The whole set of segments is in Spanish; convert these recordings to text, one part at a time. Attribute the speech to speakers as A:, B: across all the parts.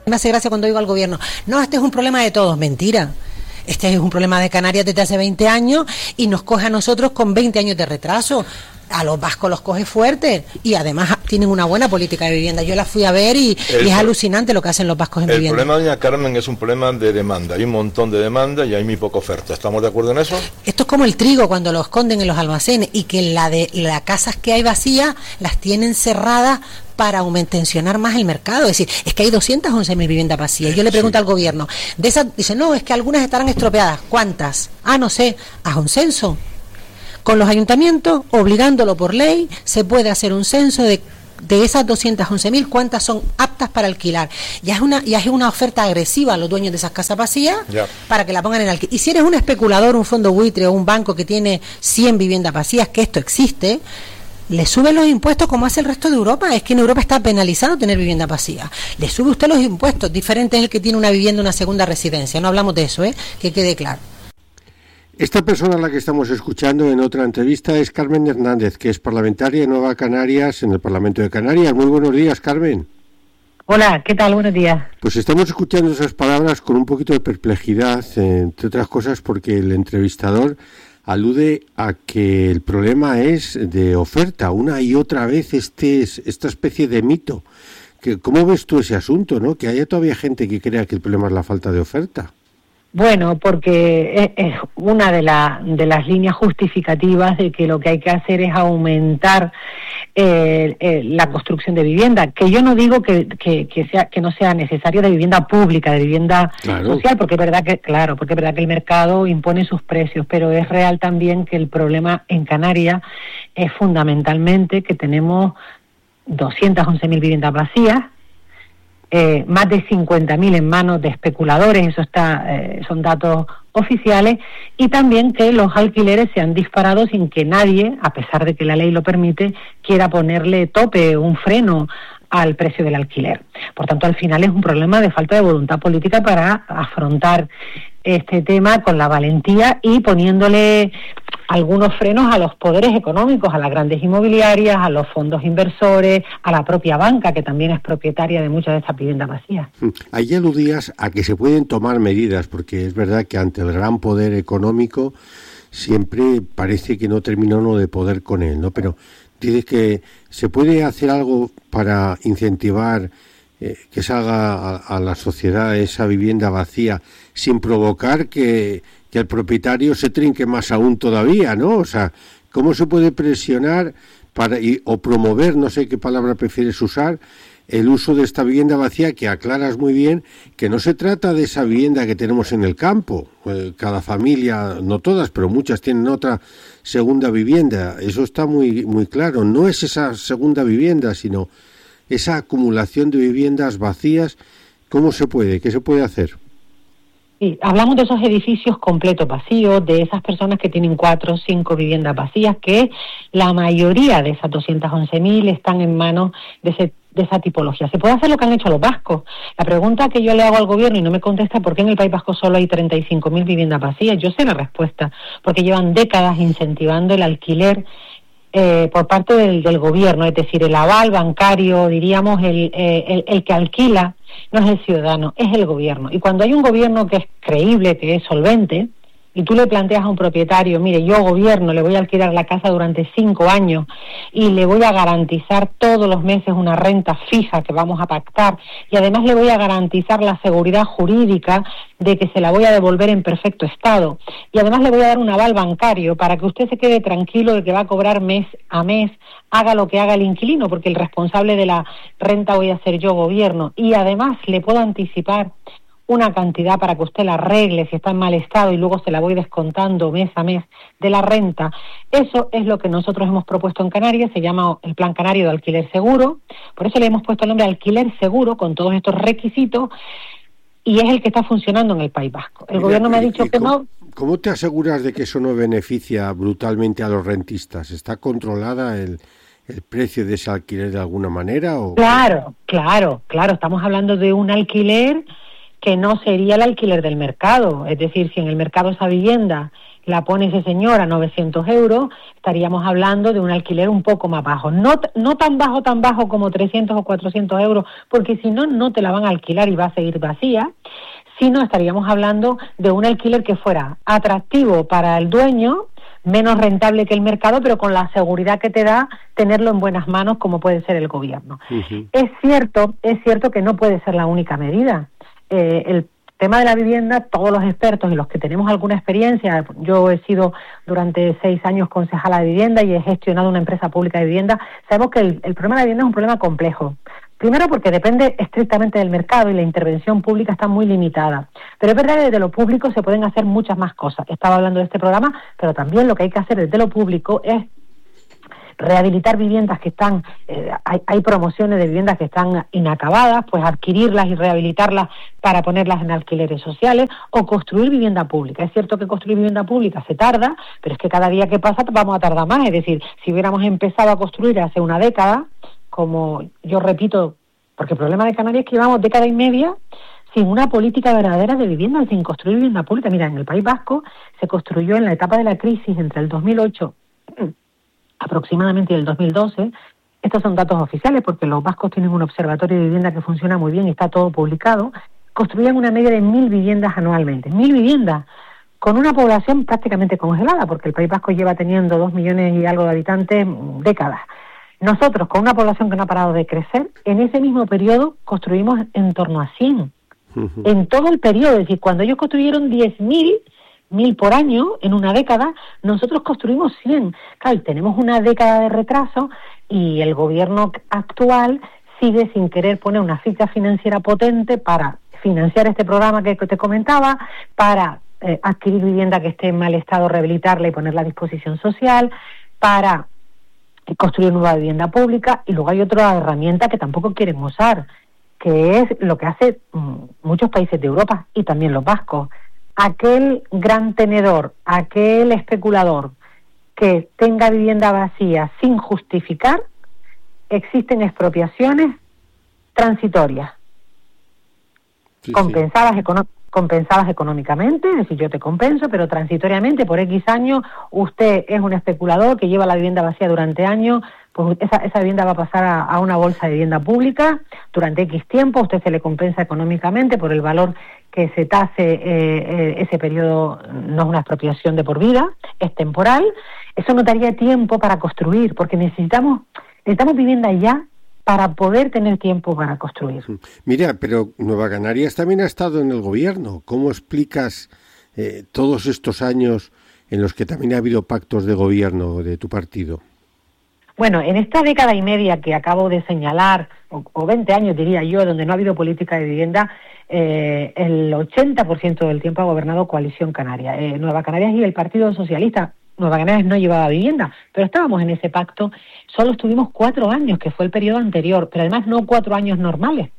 A: Me hace gracia cuando digo al gobierno, no, este es un problema de todos, mentira. Este es un problema de Canarias desde hace 20 años y nos coge a nosotros con 20 años de retraso. A los vascos los coge fuerte y además tienen una buena política de vivienda. Yo la fui a ver y es alucinante lo que hacen los vascos en vivienda.
B: El problema, doña Carmen, es un problema de demanda. Hay un montón de demanda y hay muy poca oferta. ¿Estamos de acuerdo en eso? Esto
A: es como el trigo cuando lo esconden en los almacenes y que las casas que hay vacías las tienen cerradas para tensionar más el mercado. Es decir, es que hay 211.000 viviendas vacías. Yo le pregunto al gobierno, de esas, dice, no, es que algunas estarán estropeadas. ¿Cuántas? No sé, haz un censo. Con los ayuntamientos, obligándolo por ley, se puede hacer un censo de esas 211.000, cuántas son aptas para alquilar. Ya es una oferta agresiva a los dueños de esas casas vacías para que la pongan en alquiler. Y si eres un especulador, un fondo buitre o un banco que tiene 100 viviendas vacías, que esto existe, le suben los impuestos como hace el resto de Europa. Es que en Europa está penalizado tener vivienda vacía. Le sube usted los impuestos. Diferente es el que tiene una vivienda, una segunda residencia. No hablamos de eso, que quede claro.
C: Esta persona a la que estamos escuchando en otra entrevista es Carmen Hernández, que es parlamentaria de Nueva Canarias en el Parlamento de Canarias. Muy buenos días, Carmen.
D: Hola, ¿qué tal? Buenos días.
C: Pues estamos escuchando esas palabras con un poquito de perplejidad, entre otras cosas porque el entrevistador alude a que el problema es de oferta, una y otra vez esta especie de mito. ¿Cómo ves tú ese asunto, no? Que haya todavía gente que crea que el problema es la falta de oferta.
D: Bueno, porque es una de las líneas justificativas de que lo que hay que hacer es aumentar la construcción de vivienda, que yo no digo que no sea necesario de vivienda pública, de vivienda social, porque es verdad que el mercado impone sus precios, pero es real también que el problema en Canarias es fundamentalmente que tenemos 211.000 viviendas vacías, más de 50.000 en manos de especuladores, eso son datos oficiales, y también que los alquileres se han disparado sin que nadie, a pesar de que la ley lo permite, quiera ponerle tope, un freno al precio del alquiler. Por tanto, al final es un problema de falta de voluntad política para afrontar este tema con la valentía y poniéndole algunos frenos a los poderes económicos, a las grandes inmobiliarias, a los fondos inversores, a la propia banca, que también es propietaria de muchas de estas viviendas vacías.
C: Ahí aludías a que se pueden tomar medidas, porque es verdad que ante el gran poder económico siempre parece que no termina uno de poder con él, ¿no? Pero dices que se puede hacer algo para incentivar que salga a la sociedad esa vivienda vacía sin provocar que el propietario se trinque más aún todavía, ¿no? O sea, ¿cómo se puede presionar o promover, no sé qué palabra prefieres usar, el uso de esta vivienda vacía, que aclaras muy bien que no se trata de esa vivienda que tenemos en el campo? Cada familia, no todas, pero muchas tienen otra segunda vivienda. Eso está muy, muy claro. No es esa segunda vivienda, sino esa acumulación de viviendas vacías. ¿Cómo se puede? ¿Qué se puede hacer?
D: Sí, hablamos de esos edificios completos vacíos, de esas personas que tienen 4 o 5 viviendas vacías, que la mayoría de esas 211.000 están en manos de esa tipología. Se puede hacer lo que han hecho los vascos. La pregunta que yo le hago al gobierno y no me contesta por qué en el País Vasco solo hay 35.000 viviendas vacías, yo sé la respuesta, porque llevan décadas incentivando el alquiler por parte del gobierno, es decir, el aval bancario, diríamos, el que alquila no es el ciudadano, es el gobierno. Y cuando hay un gobierno que es creíble, que es solvente, y tú le planteas a un propietario, mire, yo gobierno, le voy a alquilar la casa durante 5 años y le voy a garantizar todos los meses una renta fija que vamos a pactar, y además le voy a garantizar la seguridad jurídica de que se la voy a devolver en perfecto estado, y además le voy a dar un aval bancario para que usted se quede tranquilo de que va a cobrar mes a mes, haga lo que haga el inquilino, porque el responsable de la renta voy a ser yo, gobierno, y además le puedo anticipar una cantidad para que usted la arregle si está en mal estado y luego se la voy descontando mes a mes de la renta. Eso es lo que nosotros hemos propuesto en Canarias, se llama el Plan Canario de Alquiler Seguro, por eso le hemos puesto el nombre Alquiler Seguro con todos estos requisitos, y es el que está funcionando en el País Vasco. El gobierno me ha dicho que no.
C: ¿Cómo te aseguras de que eso no beneficia brutalmente a los rentistas? ¿Está controlada el precio de ese alquiler de alguna manera? ¿O?
D: Claro, estamos hablando de un alquiler que no sería el alquiler del mercado, es decir, si en el mercado esa vivienda la pone ese señor a 900 euros, estaríamos hablando de un alquiler un poco más bajo. No tan bajo como 300 o 400 euros, porque si no, no te la van a alquilar y va a seguir vacía, sino estaríamos hablando de un alquiler que fuera atractivo para el dueño, menos rentable que el mercado, pero con la seguridad que te da tenerlo en buenas manos, como puede ser el gobierno. Uh-huh. Es cierto que no puede ser la única medida. El tema de la vivienda, todos los expertos y los que tenemos alguna experiencia, yo he sido durante 6 años concejala de vivienda y he gestionado una empresa pública de vivienda, sabemos que el problema de la vivienda es un problema complejo. Primero porque depende estrictamente del mercado y la intervención pública está muy limitada. Pero es verdad que desde lo público se pueden hacer muchas más cosas. Estaba hablando de este programa, pero también lo que hay que hacer desde lo público es rehabilitar viviendas que están, hay promociones de viviendas que están inacabadas, pues adquirirlas y rehabilitarlas para ponerlas en alquileres sociales, o construir vivienda pública. Es cierto que construir vivienda pública se tarda, pero es que cada día que pasa vamos a tardar más. Es decir, si hubiéramos empezado a construir hace una década, como yo repito, porque el problema de Canarias es que llevamos década y media sin una política verdadera de vivienda, sin construir vivienda pública. Mira, en el País Vasco se construyó en la etapa de la crisis entre el 2008 aproximadamente y el 2012, estos son datos oficiales porque los vascos tienen un observatorio de vivienda que funciona muy bien y está todo publicado, construían una media de 1.000 viviendas anualmente. 1.000 viviendas, con una población prácticamente congelada, porque el País Vasco lleva teniendo 2 millones y algo de habitantes décadas. Nosotros, con una población que no ha parado de crecer, en ese mismo periodo construimos en torno a 100. En todo el periodo, es decir, cuando ellos construyeron 10.000 por año en una década, nosotros construimos 100. Claro, tenemos una década de retraso y el gobierno actual sigue sin querer poner una ficha financiera potente para financiar este programa que te comentaba, para adquirir vivienda que esté en mal estado, rehabilitarla y ponerla a disposición social, para construir nueva vivienda pública. Y luego hay otra herramienta que tampoco quieren usar, que es lo que hace muchos países de Europa y también los vascos. Aquel gran tenedor, aquel especulador que tenga vivienda vacía sin justificar, existen expropiaciones transitorias, sí, compensadas económicamente, es decir, yo te compenso, pero transitoriamente, por X años, usted es un especulador que lleva la vivienda vacía durante años, pues esa vivienda va a pasar a una bolsa de vivienda pública durante X tiempo, usted se le compensa económicamente por el valor que se tase ese periodo. No es una expropiación de por vida, es temporal. Eso no daría tiempo para construir, porque necesitamos vivienda ya para poder tener tiempo para construir.
C: Mira, pero Nueva Canarias también ha estado en el gobierno. ¿Cómo explicas todos estos años en los que también ha habido pactos de gobierno de tu partido?
D: Bueno, en esta década y media que acabo de señalar, o 20 años diría yo, donde no ha habido política de vivienda, el 80% del tiempo ha gobernado Coalición Canaria. Nueva Canarias y el Partido Socialista. Nueva Canarias no llevaba vivienda, pero estábamos en ese pacto. Solo estuvimos 4 años, que fue el periodo anterior, pero además no 4 años normales.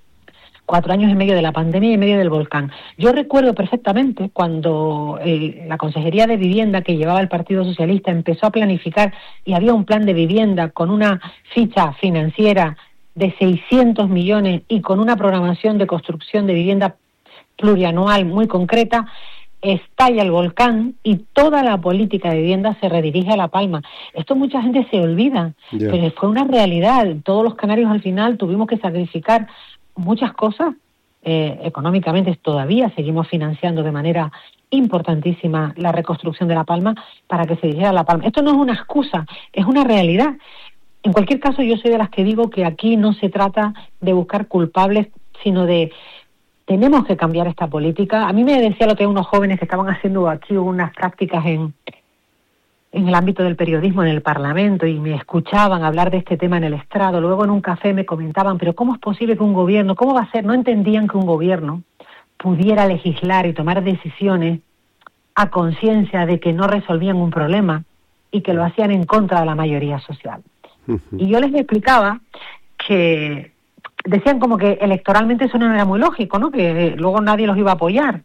D: 4 años en medio de la pandemia y en medio del volcán. Yo recuerdo perfectamente cuando la Consejería de Vivienda que llevaba el Partido Socialista empezó a planificar y había un plan de vivienda con una ficha financiera de 600 millones y con una programación de construcción de vivienda plurianual muy concreta. Estalla el volcán y toda la política de vivienda se redirige a La Palma. Esto mucha gente se olvida, pero fue una realidad. Todos los canarios al final tuvimos que sacrificar muchas cosas. Económicamente todavía seguimos financiando de manera importantísima la reconstrucción de La Palma para que se dirigiera a La Palma. Esto no es una excusa, es una realidad. En cualquier caso, yo soy de las que digo que aquí no se trata de buscar culpables, sino de tenemos que cambiar esta política. A mí me decía lo que unos jóvenes que estaban haciendo aquí unas prácticas en el ámbito del periodismo en el Parlamento y me escuchaban hablar de este tema en el estrado. Luego en un café me comentaban, pero ¿cómo es posible que un gobierno, cómo va a ser? No entendían que un gobierno pudiera legislar y tomar decisiones a conciencia de que no resolvían un problema y que lo hacían en contra de la mayoría social. Y yo les explicaba que decían como que electoralmente eso no era muy lógico, ¿no? Que luego nadie los iba a apoyar.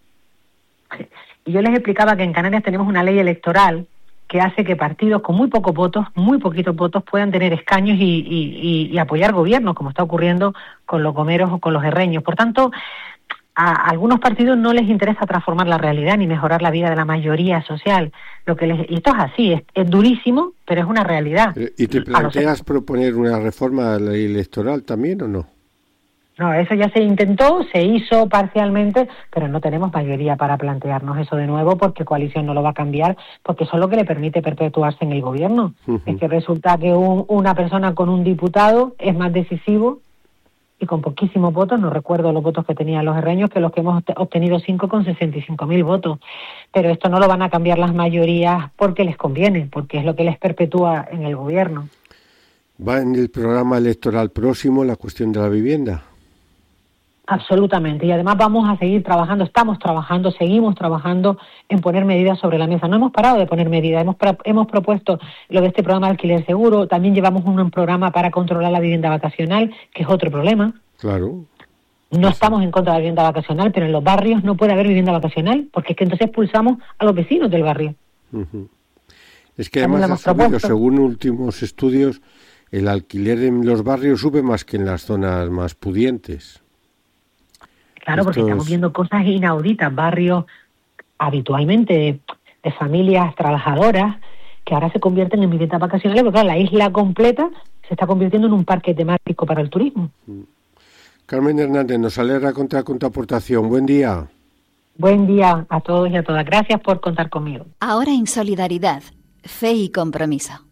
D: Y yo les explicaba que en Canarias tenemos una ley electoral que hace que partidos con muy pocos votos, muy poquitos votos, puedan tener escaños y apoyar gobiernos, como está ocurriendo con los gomeros o con los herreños. Por tanto, a algunos partidos no les interesa transformar la realidad ni mejorar la vida de la mayoría social. Y esto es así, es durísimo, pero es una realidad.
C: ¿Y te planteas proponer una reforma de la ley electoral también o no?
D: No, eso ya se intentó, se hizo parcialmente, pero no tenemos mayoría para plantearnos eso de nuevo, porque Coalición no lo va a cambiar, porque eso es lo que le permite perpetuarse en el gobierno. Es que resulta que una persona con un diputado es más decisivo y con poquísimos votos, no recuerdo los votos que tenían los herreños, que los que hemos obtenido 5 con 65.000 votos. Pero esto no lo van a cambiar las mayorías porque les conviene, porque es lo que les perpetúa en el gobierno.
C: ¿Va en el programa electoral próximo la cuestión de la vivienda?
D: Absolutamente, y además vamos a seguir trabajando, seguimos trabajando en poner medidas sobre la mesa. No hemos parado de poner medidas, hemos propuesto lo de este programa de alquiler seguro, también llevamos un programa para controlar la vivienda vacacional, que es otro problema.
C: Claro.
D: No estamos en contra de la vivienda vacacional, pero en los barrios no puede haber vivienda vacacional, porque es que entonces expulsamos a los vecinos del barrio.
C: Es que además ha subido, según últimos estudios, el alquiler en los barrios sube más que en las zonas más pudientes.
D: Claro, porque estamos viendo cosas inauditas, barrios habitualmente de familias trabajadoras que ahora se convierten en viviendas vacacionales, porque claro, la isla completa se está convirtiendo en un parque temático para el turismo.
C: Carmen Hernández, nos alegra contar con tu aportación. Buen día.
D: Buen día a todos y a todas. Gracias por contar conmigo.
E: Ahora en Solidaridad, Fe y Compromiso.